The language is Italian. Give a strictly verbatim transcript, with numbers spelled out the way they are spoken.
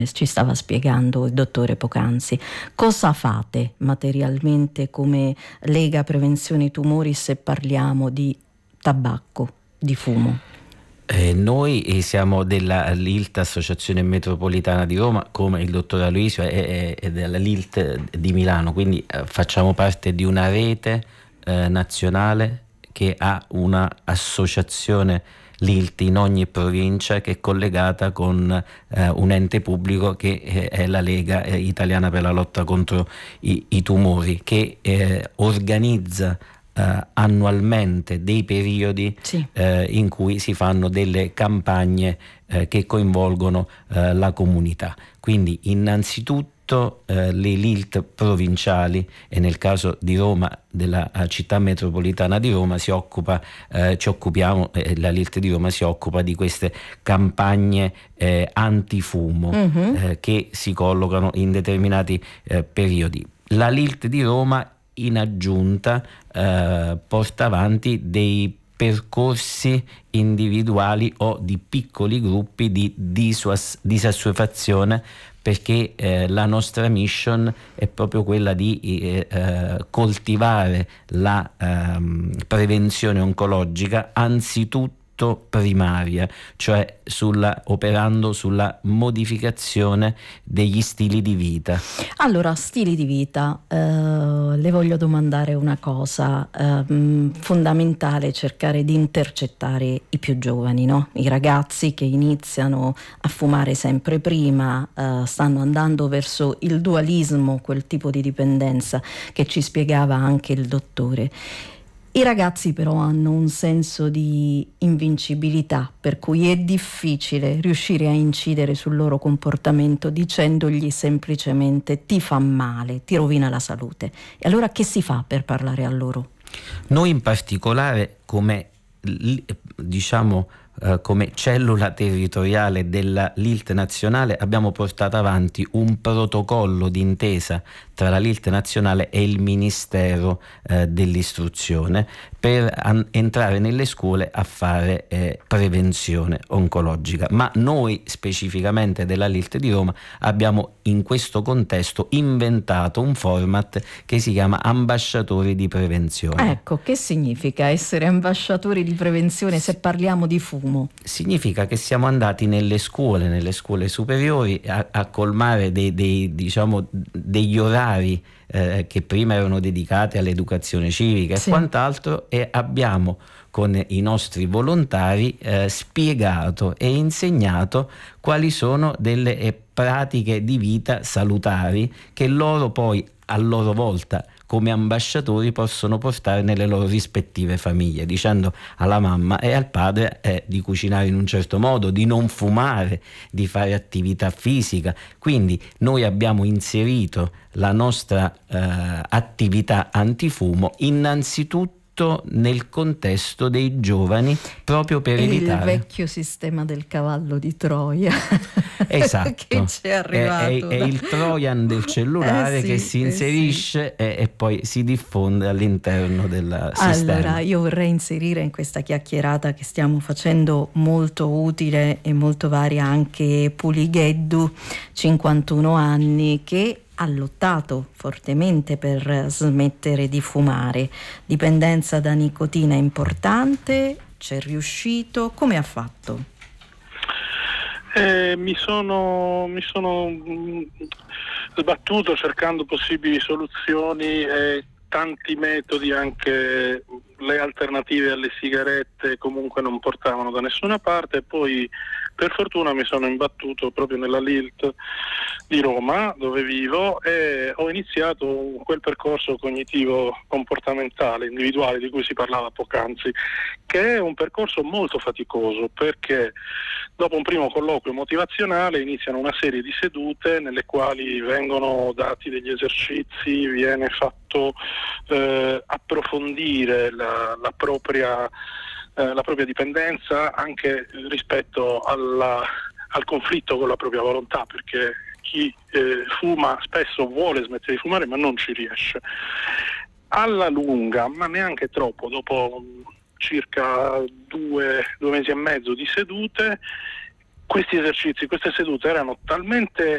ci stava spiegando il dottore poc'anzi. Cosa fate materialmente come Lega Prevenzione Tumori se parliamo di tabacco, di fumo? Eh, noi siamo della L I L T, Associazione Metropolitana di Roma, come il dottor Aloisio è, è della L I L T di Milano, quindi eh, facciamo parte di una rete eh, nazionale che ha una associazione L I L T in ogni provincia, che è collegata con eh, un ente pubblico che eh, è la Lega eh, Italiana per la lotta contro i, i tumori, che eh, organizza Uh, annualmente dei periodi sì. uh, in cui si fanno delle campagne uh, che coinvolgono uh, la comunità. Quindi innanzitutto uh, le L I L T provinciali, e nel caso di Roma della uh, città metropolitana di Roma si occupa, uh, ci occupiamo, eh, la L I L T di Roma si occupa di queste campagne eh, antifumo Mm-hmm. eh, che si collocano in determinati eh, periodi. La L I L T di Roma in aggiunta eh, porta avanti dei percorsi individuali o di piccoli gruppi di disuas- disassuefazione, perché eh, la nostra mission è proprio quella di eh, eh, coltivare la ehm, prevenzione oncologica anzitutto primaria, cioè sulla, operando sulla modificazione degli stili di vita. Allora, stili di vita, eh, le voglio domandare una cosa, eh, fondamentale cercare di intercettare i più giovani, no? I ragazzi che iniziano a fumare sempre prima, eh, stanno andando verso il dualismo, quel tipo di dipendenza che ci spiegava anche il dottore. I ragazzi però hanno un senso di invincibilità, per cui è difficile riuscire a incidere sul loro comportamento dicendogli semplicemente ti fa male, ti rovina la salute. E allora che si fa per parlare a loro? Noi in particolare, come diciamo Uh, come cellula territoriale della L I L T nazionale, abbiamo portato avanti un protocollo d'intesa tra la L I L T nazionale e il Ministero uh, dell'istruzione per an- entrare nelle scuole a fare eh, prevenzione oncologica. Ma noi specificamente della L I L T di Roma abbiamo in questo contesto inventato un format che si chiama ambasciatori di prevenzione. Ecco, che significa essere ambasciatori di prevenzione se parliamo di fumo? Significa che siamo andati nelle scuole, nelle scuole superiori a, a colmare dei, dei, diciamo, degli orari eh, che prima erano dedicati all'educazione civica sì. e quant'altro, e abbiamo con i nostri volontari eh, spiegato e insegnato quali sono delle eh, pratiche di vita salutari che loro poi a loro volta come ambasciatori possono portare nelle loro rispettive famiglie, dicendo alla mamma e al padre eh, di cucinare in un certo modo, di non fumare, di fare attività fisica. Quindi noi abbiamo inserito la nostra eh, attività antifumo innanzitutto nel contesto dei giovani, proprio per evitare il vecchio sistema del cavallo di Troia. Esatto, che ci è arrivato è, è, è il Trojan del cellulare eh sì, che si inserisce eh sì. e, e poi si diffonde all'interno del sistema. Allora, io vorrei inserire in questa chiacchierata che stiamo facendo molto utile e molto varia anche Puligheddu, cinquantuno anni, che ha lottato fortemente per smettere di fumare. Dipendenza da nicotina importante, c'è riuscito, come ha fatto? Eh, mi sono, mi sono mh, sbattuto cercando possibili soluzioni e tanti metodi, anche le alternative alle sigarette comunque non portavano da nessuna parte, e poi per fortuna mi sono imbattuto proprio nella L I L T di Roma, dove vivo, e ho iniziato quel percorso cognitivo comportamentale individuale di cui si parlava poc'anzi, che è un percorso molto faticoso, perché dopo un primo colloquio motivazionale iniziano una serie di sedute nelle quali vengono dati degli esercizi, viene fatto eh, approfondire la, la propria eh, la propria dipendenza anche rispetto alla, al conflitto con la propria volontà, perché chi eh, fuma spesso vuole smettere di fumare ma non ci riesce. Alla lunga, ma neanche troppo, dopo circa due, due mesi e mezzo di sedute, questi esercizi, queste sedute erano talmente